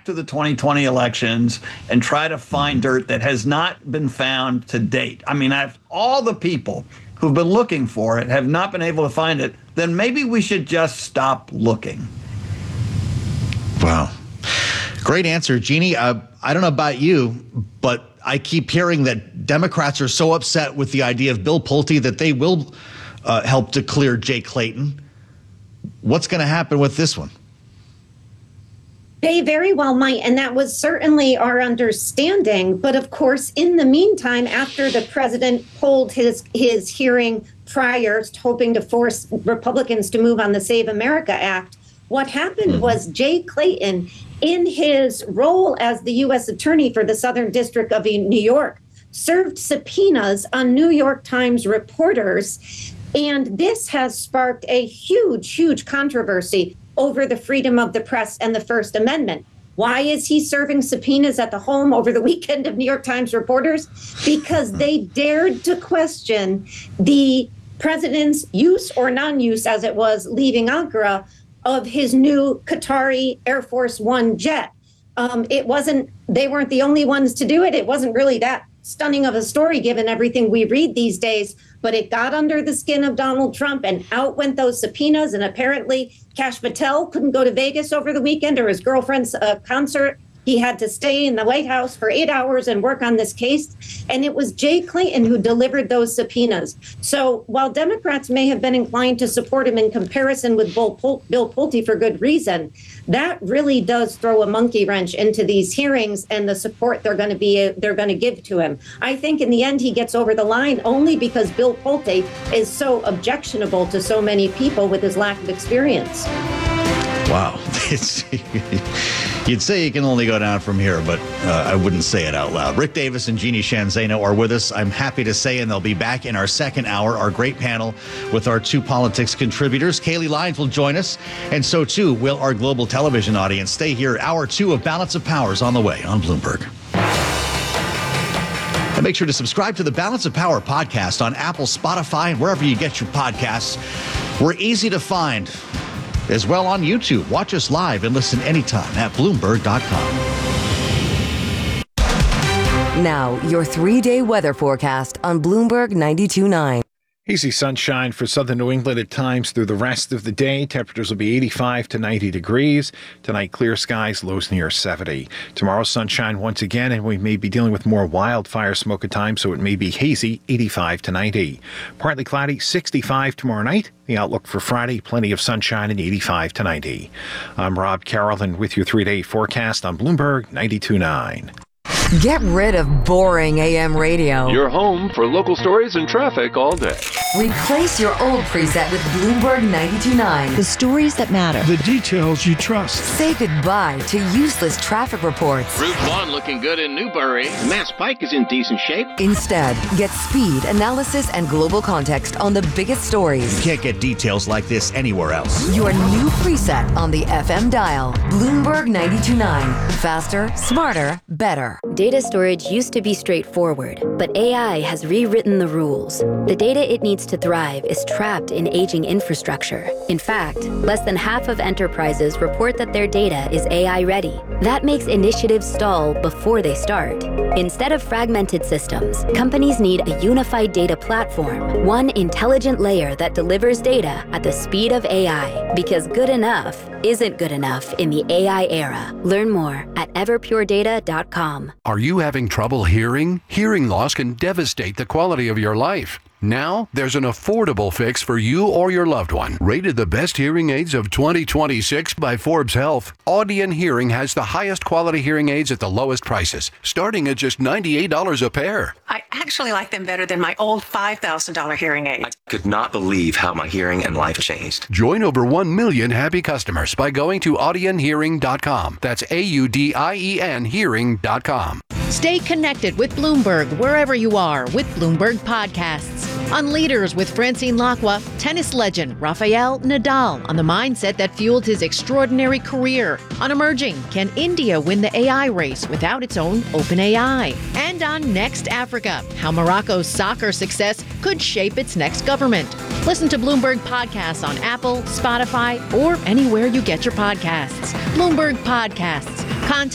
to the 2020 elections and try to find dirt that has not been found to date. I mean, all the people who've been looking for it have not been able to find it, then maybe we should just stop looking. Wow. Great answer, Jeannie. I don't know about you, but I keep hearing that Democrats are so upset with the idea of Bill Pulte that they will help to clear Jay Clayton. What's going to happen with this one? They very well might, and that was certainly our understanding. But of course, in the meantime, after the president pulled his hearing prior, hoping to force Republicans to move on the Save America Act, what happened was Jay Clayton, in his role as the U.S. Attorney for the Southern District of New York, served subpoenas on New York Times reporters. And this has sparked a huge, huge controversy over the freedom of the press and the First Amendment. Why is he serving subpoenas at the home over the weekend of New York Times reporters? Because they dared to question the president's use or non-use, as it was leaving Ankara, of his new Qatari Air Force One jet. They weren't the only ones to do it. It wasn't really that stunning of a story given everything we read these days, but it got under the skin of Donald Trump and out went those subpoenas. And apparently Kash Patel couldn't go to Vegas over the weekend or his girlfriend's concert. He had to stay in the White House for 8 hours and work on this case. And it was Jay Clayton who delivered those subpoenas. So while Democrats may have been inclined to support him in comparison with Bill Pulte for good reason, that really does throw a monkey wrench into these hearings and the support they're going to give to him. I think in the end he gets over the line only because Bill Pulte is so objectionable to so many people with his lack of experience. Wow. You'd say you can only go down from here, but I wouldn't say it out loud. Rick Davis and Jeannie Sheehan Zaino are with us. I'm happy to say, and they'll be back in our second hour, our great panel with our two politics contributors. Kayleigh Lyons will join us, and so too will our global television audience. Stay here. Hour 2 of Balance of Power is on the way on Bloomberg. And make sure to subscribe to the Balance of Power podcast on Apple, Spotify, and wherever you get your podcasts. We're easy to find as well on YouTube. Watch us live and listen anytime at Bloomberg.com. Now, your 3-day weather forecast on Bloomberg 92.9. Easy sunshine for southern New England at times through the rest of the day. Temperatures will be 85 to 90 degrees. Tonight, clear skies, lows near 70. Tomorrow, sunshine once again, and we may be dealing with more wildfire smoke at times, so it may be hazy, 85 to 90. Partly cloudy, 65 tomorrow night. The outlook for Friday, plenty of sunshine and 85 to 90. I'm Rob Carroll, and with your 3-day forecast on Bloomberg 92.9. Get rid of boring AM radio. Your home for local stories and traffic all day. Replace your old preset with Bloomberg 92.9. The stories that matter. The details you trust. Say goodbye to useless traffic reports. Route 1 looking good in Newbury. Mass Pike is in decent shape. Instead, get speed, analysis, and global context on the biggest stories. You can't get details like this anywhere else. Your new preset on the FM dial. Bloomberg 92.9. Faster, smarter, better. Data storage used to be straightforward, but AI has rewritten the rules. The data it needs to thrive is trapped in aging infrastructure. In fact, less than half of enterprises report that their data is AI ready. That makes initiatives stall before they start. Instead of fragmented systems, companies need a unified data platform, one intelligent layer that delivers data at the speed of AI. Because good enough isn't good enough in the AI era. Learn more at everpuredata.com. Are you having trouble hearing? Hearing loss can devastate the quality of your life. Now, there's an affordable fix for you or your loved one. Rated the best hearing aids of 2026 by Forbes Health, Audion Hearing has the highest quality hearing aids at the lowest prices, starting at just $98 a pair. I actually like them better than my old $5,000 hearing aid. I could not believe how my hearing and life changed. Join over 1 million happy customers by going to audionhearing.com. That's AUDIEN hearing.com. Stay connected with Bloomberg wherever you are with Bloomberg Podcasts. On Leaders with Francine Lacqua, tennis legend Rafael Nadal on the mindset that fueled his extraordinary career. On Emerging, can India win the AI race without its own OpenAI? And on Next Africa, how Morocco's soccer success could shape its next government. Listen to Bloomberg Podcasts on Apple, Spotify, or anywhere you get your podcasts. Bloomberg Podcasts. Content